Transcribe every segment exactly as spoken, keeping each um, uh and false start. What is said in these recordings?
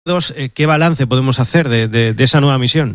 ¿Qué balance podemos hacer de, de, de esa nueva misión?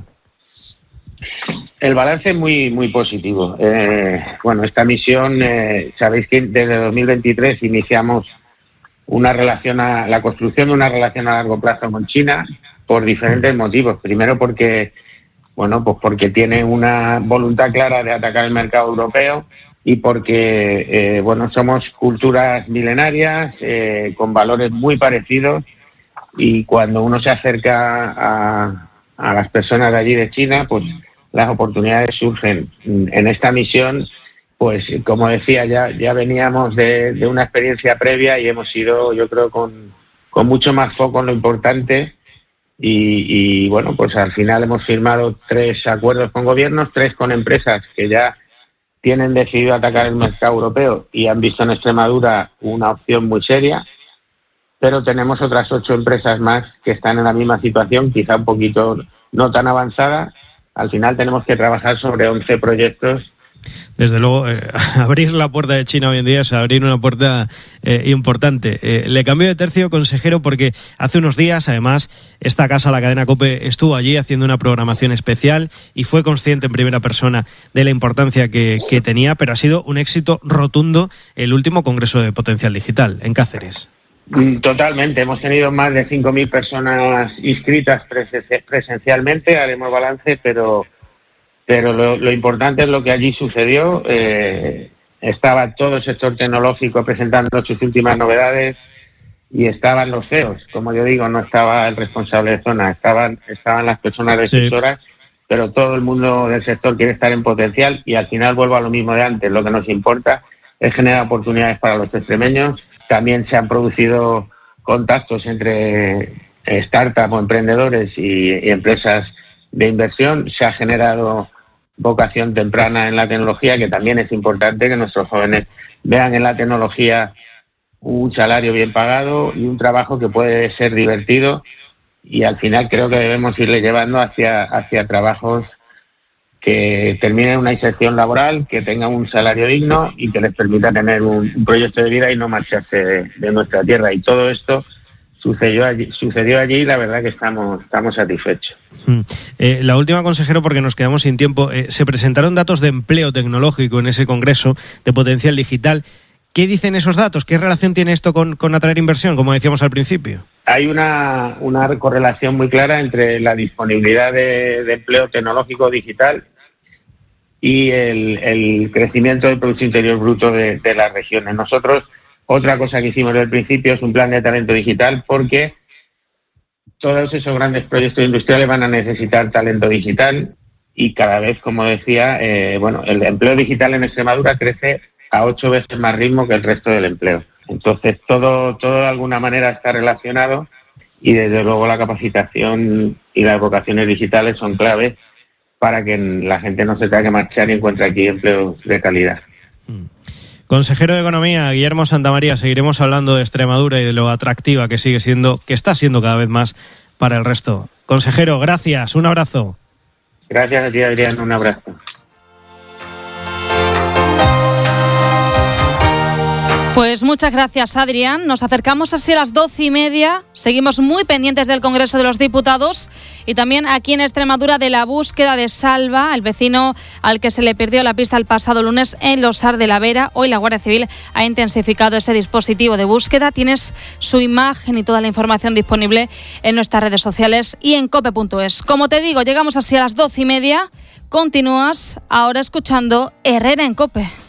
El balance es muy muy positivo. Eh, bueno, esta misión, eh, sabéis que desde dos mil veintitrés iniciamos una relación a, la construcción de una relación a largo plazo con China por diferentes motivos. Primero porque, bueno, pues porque tiene una voluntad clara de atacar el mercado europeo y porque, eh, bueno, somos culturas milenarias eh, con valores muy parecidos. Y cuando uno se acerca a, a las personas de allí de China, pues las oportunidades surgen. En esta misión, pues como decía, ya ya veníamos de, de una experiencia previa y hemos ido, yo creo, con, con mucho más foco en lo importante. Y, y bueno, pues al final hemos firmado tres acuerdos con gobiernos, tres con empresas que ya tienen decidido atacar el mercado europeo y han visto en Extremadura una opción muy seria. Pero tenemos otras ocho empresas más que están en la misma situación, quizá un poquito no tan avanzada. Al final tenemos que trabajar sobre once proyectos. Desde luego, eh, abrir la puerta de China hoy en día es abrir una puerta eh, importante. Eh, le cambio de tercio, consejero, porque hace unos días, además, esta casa, la cadena COPE, estuvo allí haciendo una programación especial y fue consciente en primera persona de la importancia que, que tenía, pero ha sido un éxito rotundo el último Congreso de Potencial Digital en Cáceres. Totalmente, hemos tenido más de cinco mil personas inscritas presencialmente, haremos balance, pero pero lo, lo importante es lo que allí sucedió. Eh, estaba todo el sector tecnológico presentando sus últimas novedades y estaban los C E Os, como yo digo, no estaba el responsable de zona, estaban estaban las personas decisoras, sí. Pero todo el mundo del sector quiere estar en potencial y al final vuelvo a lo mismo de antes, lo que nos importa es generar oportunidades para los extremeños. También se han producido contactos entre startups o emprendedores y, y empresas de inversión. Se ha generado vocación temprana en la tecnología, que también es importante que nuestros jóvenes vean en la tecnología un salario bien pagado y un trabajo que puede ser divertido. Y al final creo que debemos irle llevando hacia, hacia trabajos que terminen una inserción laboral, que tengan un salario digno y que les permita tener un, un proyecto de vida y no marcharse de, de nuestra tierra. Y todo esto sucedió allí, sucedió allí y la verdad que estamos, estamos satisfechos. Mm. Eh, la última, consejero, porque nos quedamos sin tiempo. Eh, se presentaron datos de empleo tecnológico en ese Congreso de Potencial Digital. ¿Qué dicen esos datos? ¿Qué relación tiene esto con, con atraer inversión, como decíamos al principio? Hay una, una correlación muy clara entre la disponibilidad de, de empleo tecnológico digital y el, el crecimiento del Producto Interior Bruto de, de las regiones. Nosotros, otra cosa que hicimos desde el principio es un plan de talento digital, porque todos esos grandes proyectos industriales van a necesitar talento digital y cada vez, como decía, eh, bueno, el empleo digital en Extremadura crece a ocho veces más ritmo que el resto del empleo. Entonces, todo, todo de alguna manera está relacionado y desde luego la capacitación y las vocaciones digitales son claves para que la gente no se tenga que marchar y encuentre aquí empleos de calidad. Consejero de Economía, Guillermo Santamaría, seguiremos hablando de Extremadura y de lo atractiva que sigue siendo, que está siendo cada vez más para el resto. Consejero, gracias, un abrazo. Gracias a ti, Adrián, un abrazo. Pues muchas gracias, Adrián. Nos acercamos así a las doce y media. Seguimos muy pendientes del Congreso de los Diputados y también aquí en Extremadura de la búsqueda de Salva, el vecino al que se le perdió la pista el pasado lunes en Losar de la Vera. Hoy la Guardia Civil ha intensificado ese dispositivo de búsqueda. Tienes su imagen y toda la información disponible en nuestras redes sociales y en cope punto es. Como te digo, llegamos así a las doce y media. Continúas ahora escuchando Herrera en COPE.